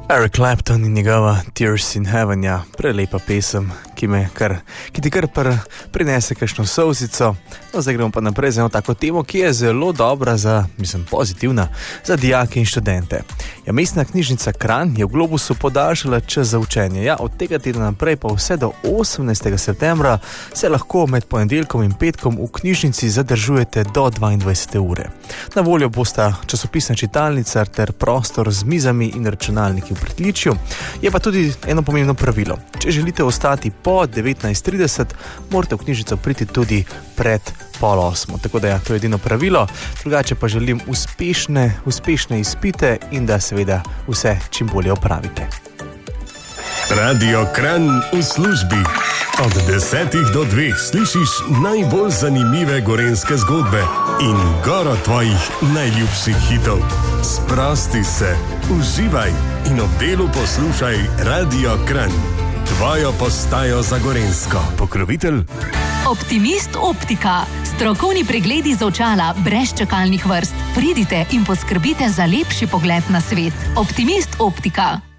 Eric Clapton in njegova Tears in Heaven, ja, prelepa pesem, ki ti kar prinese kakšno solzico. No, zdaj gremo pa naprej za eno tako temo, ki je zelo dobra pozitivna za dijake in študente. Ja, Mestna knjižnica Kranj je v Globusu podaljšala čas za učenje. Ja, od tega tedna naprej pa vse do 18. septembra se lahko med ponedeljkom in petkom v knjižnici zadržujete do 22. ure. Na voljo bosta časopisna čitalnica ter prostor z mizami in računalniki v pritličju. Je pa tudi eno pomembno pravilo. Če želite ostati po 19:30, morate v knjižnico priti tudi pred 7:30. Tako da ja, to je edino pravilo. Drugače pa želim uspešne izpite in da seveda vse čim bolje opravite. Radio Kranj v službi. Od 10 do 2 slišiš najbolj zanimive gorenjske zgodbe in goro tvojih najljubših hitov. Sprosti se, uživaj in ob delu poslušaj Radio Kranj. Tvojo postajo za gorenjsko. Pokrovitelj Optimist Optika. Strokovni pregledi z očala brez čakalnih vrst. Pridite in poskrbite za lepši pogled na svet. Optimist Optika.